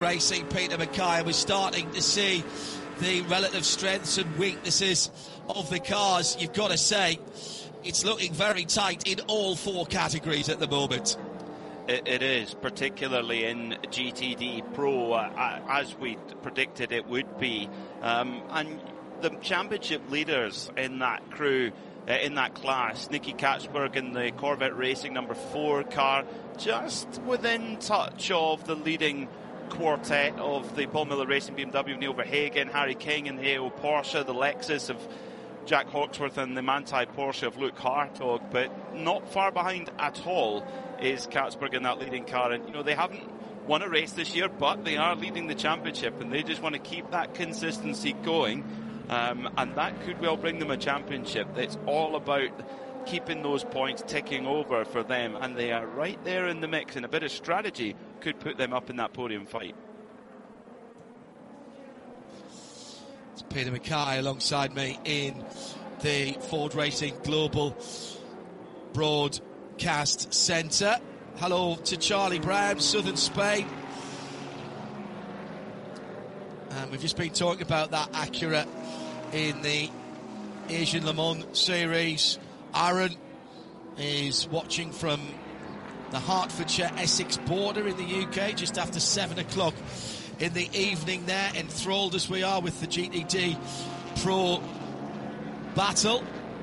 Racing, Peter Mackay. We're starting to see the relative strengths and weaknesses of the cars. You've got to say, it's looking very tight in all four categories at the moment. It is, particularly in GTD Pro, as we predicted it would be. And the championship leaders in that crew, in that class, Nicky Katzberg in the Corvette Racing number 4 car, just within touch of the leading quartet of the Paul Miller Racing BMW, Neil Verhagen, Harry King in the AO Porsche, the Lexus of Jack Hawksworth and the Manthey Porsche of Luke Hartog, but not far behind at all is Katzberg in that leading car. And, you know, they haven't won a race this year, but they are leading the championship, and they just want to keep that consistency going, and that could well bring them a championship. It's all about keeping those points ticking over for them, and they are right there in the mix, and a bit of strategy could put them up in that podium fight. It's Peter Mackay alongside me in the Ford Racing Global Broadcast Centre. Hello to Charlie Brown, Southern Spain. And we've just been talking about that Acura in the Asian Le Mans Series. Aaron is watching from the Hertfordshire-Essex border in the UK just after 7 o'clock in the evening there, enthralled as we are with the GTD Pro battle.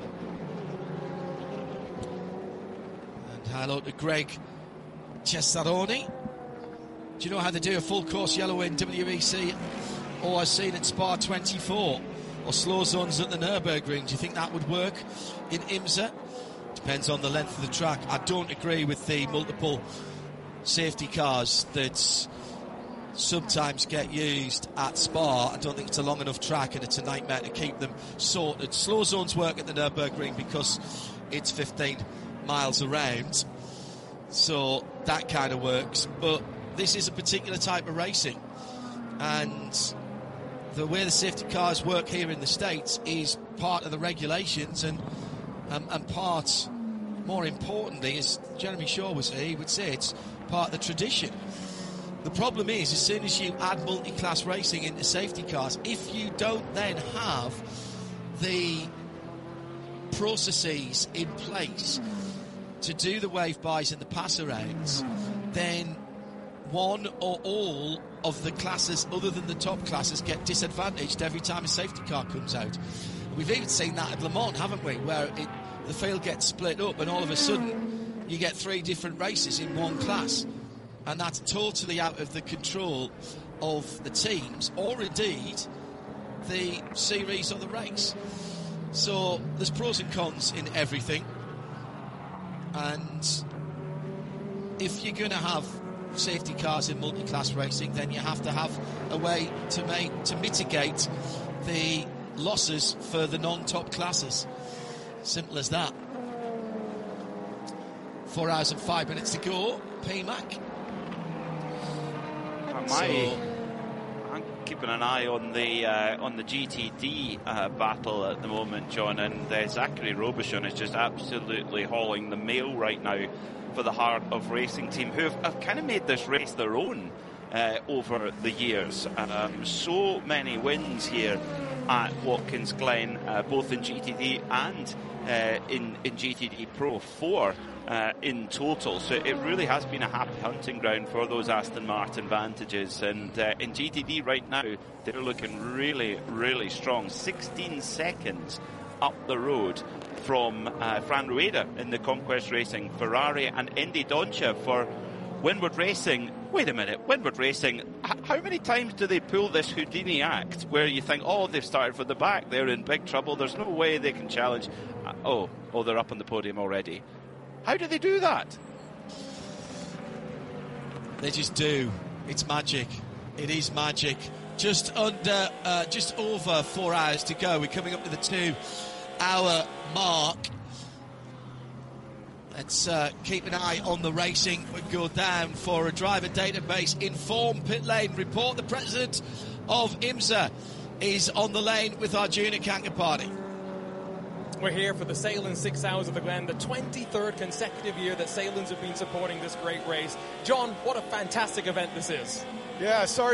And hello to Greg Cesaroni. Do you know how they do a full course yellow in WEC or I've seen at Spa 24 or slow zones at the Nürburgring? Do you think that would work in IMSA? Depends on the length of the track. I don't agree with the multiple safety cars that sometimes get used at Spa. I don't think it's a long enough track and it's a nightmare to keep them sorted. Slow zones work at the Nürburgring because it's 15 miles around, so that kind of works. But this is a particular type of racing, and the way the safety cars work here in the States is part of the regulations and part, more importantly, as Jeremy Shaw was here, he would say it's part of the tradition. The problem is, as soon as you add multi-class racing into safety cars, if you don't then have the processes in place to do the wave-bys and the pass-arounds, then one or all of the classes other than the top classes get disadvantaged every time a safety car comes out. We've even seen that at Le Mans, haven't we, where the field gets split up and all of a sudden you get 3 different races in one class. And that's totally out of the control of the teams, or indeed the series or the race. So there's pros and cons in everything. And if you're going to have safety cars in multi-class racing, then you have to have a way to mitigate the losses for the non-top classes. Simple as that. 4 hours and 5 minutes to go. PMAC. I'm keeping an eye on the GTD battle at the moment, John, and Zachary Robichon is just absolutely hauling the mail right now for the Heart of Racing team, who have kind of made this race their own over the years. So many wins here at Watkins Glen, both in GTD and in GTD Pro. 4 in total, so it really has been a happy hunting ground for those Aston Martin Vantages, and in GTD right now they're looking really, really strong. 16 seconds up the road from Fran Rueda in the Conquest Racing Ferrari, and Indy Doncia for Windward Racing. Wait a minute, Windward Racing, how many times do they pull this Houdini act where you think, oh, they've started from the back, they're in big trouble, there's no way they can challenge, oh, they're up on the podium already. How do they do that? They just do. It's magic. It is magic. Just over 4 hours to go. We're coming up to the 2-hour mark. Let's keep an eye on the racing. We go down for a driver database Inform Pit Lane report. The president of IMSA is on the lane with Arjuna Kankapati. We're here for the Sahlen's 6 Hours of the Glen, the 23rd consecutive year that Sahlen's have been supporting this great race. John, what a fantastic event this is. Yeah, sorry